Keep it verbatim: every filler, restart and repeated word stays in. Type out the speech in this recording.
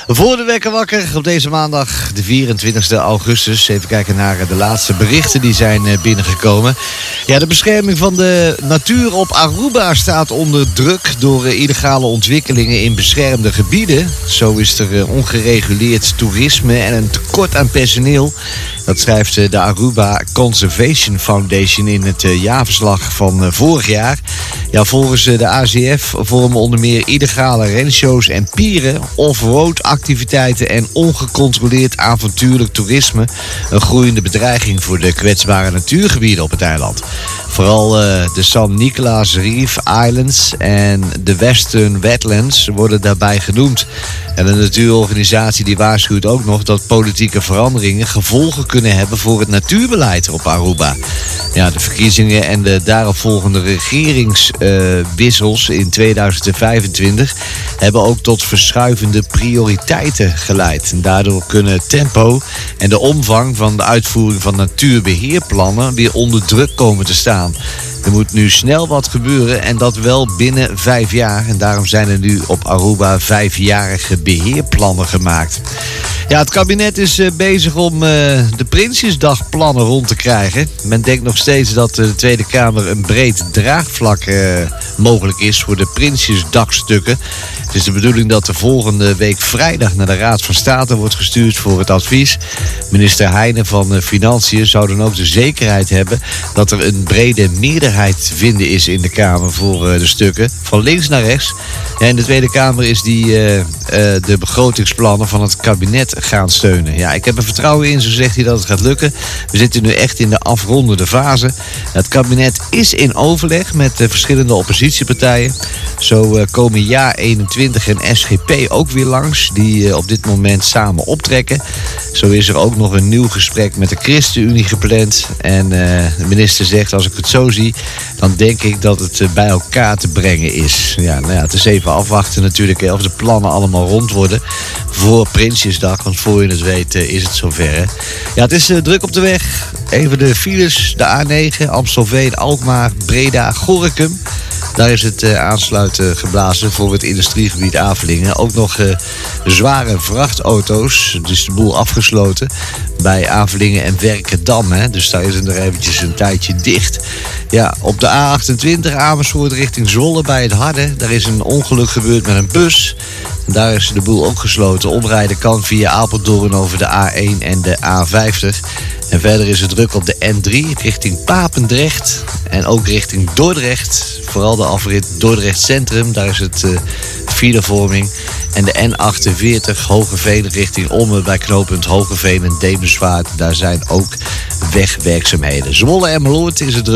Voor de wekker wakker op deze maandag, de vierentwintigste augustus. Even kijken naar de laatste berichten die zijn binnengekomen. Ja, de bescherming van de natuur op Aruba staat onder druk door illegale ontwikkelingen in beschermde gebieden. Zo is er ongereguleerd toerisme en een tekort aan personeel. Dat schrijft de Aruba Conservation Foundation in het jaarverslag van vorig jaar. Ja, volgens de A C F vormen onder meer illegale renshows en pieren, off-road activiteiten en ongecontroleerd avontuurlijk toerisme een groeiende bedreiging voor de kwetsbare natuurgebieden op het eiland. Vooral uh, de San Nicolas Reef Islands en de Western Wetlands worden daarbij genoemd. En de natuurorganisatie die waarschuwt ook nog dat politieke veranderingen gevolgen kunnen hebben voor het natuurbeleid op Aruba. Ja, de verkiezingen en de daaropvolgende regeringswissels uh, in tweeduizend vijfentwintig hebben ook tot verschuivende prioriteiten geleid. En daardoor kunnen het tempo en de omvang van de uitvoering van natuurbeheerplannen weer onder druk komen te staan. Er moet nu snel wat gebeuren en dat wel binnen vijf jaar. En daarom zijn er nu op Aruba vijfjarige beheerplannen gemaakt. Ja, het kabinet is uh, bezig om uh, de Prinsjesdagplannen rond te krijgen. Men denkt nog steeds dat de Tweede Kamer een breed draagvlak uh, mogelijk is voor de Prinsjesdagstukken. Het is de bedoeling dat de volgende week vrijdag naar de Raad van State wordt gestuurd voor het advies. Minister Heijnen van Financiën zou dan ook de zekerheid hebben dat er een brede meerderheid te vinden is in de Kamer voor uh, de stukken. Van links naar rechts. Ja, in de Tweede Kamer is die uh, uh, de begrotingsplannen van het kabinet gaan steunen. Ja, ik heb er vertrouwen in, zo zegt hij, dat het gaat lukken. We zitten nu echt in de afrondende fase. Het kabinet is in overleg met uh, verschillende oppositiepartijen. Zo uh, komen Ja eenentwintig en S G P ook weer langs, die uh, op dit moment samen optrekken. Zo is er ook nog een nieuw gesprek met de ChristenUnie gepland. En uh, de minister zegt, als ik het zo zie, dan denk ik dat het uh, bij elkaar te brengen is. Ja, nou ja, het is even afwachten natuurlijk hè, of de plannen allemaal rond worden voor Prinsjesdag. Want voor je het weet uh, is het zover. Hè. Ja, het is uh, druk op de weg. Even de files, de A negen, Amstelveen, Alkmaar, Breda, Gorinchem. Daar is het uh, aansluiten geblazen voor het industriegebied Avelingen. Ook nog uh, zware vrachtauto's. Dus de boel afgesloten bij Avelingen en Werkendam. Hè. Dus daar is het er eventjes een tijdje dicht. Ja, op de A achtentwintig Amersfoort richting Zwolle bij het Harde. Daar is een ongeluk gebeurd met een bus. Daar is de boel ook gesloten. Omrijden kan via Apeldoorn over de A één en de A vijftig. En verder is het druk op de N drie richting Papendrecht en ook richting Dordrecht. Vooral de afrit Dordrecht Centrum, daar is het uh, filevorming. En de N achtenveertig Hogeveen richting Ommen bij knooppunt Hogeveen en Demenswaard. Daar zijn ook wegwerkzaamheden. Zwolle en Meloord is het druk.